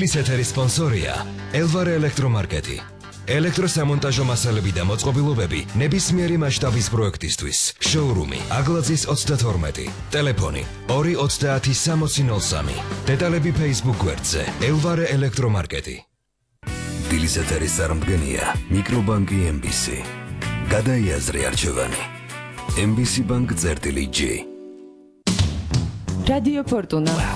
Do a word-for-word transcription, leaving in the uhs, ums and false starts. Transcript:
დილის ეთერის სპონსორია ელვარე ელექტრომარკეტი. ელექტროსამონტაჟო მასალები და მოწყობილობები ნებისმიერი მასშტაბის პროექტისთვის. შოურუმი აგლაძის ოცდათორმეტი. ტელეფონი ორი ოცდაათი სამოცი ნოლ სამი. დეტალები Facebook გვერდზე ელვარე ელექტრომარკეტი. დილის ეთერის წარმდგენია მიკრობანკი ემ ბი სი. გადაიაზრე არჩევანი. ემ ბი სი ბანკ წერტილი ჯი. რადიო ფორტუნა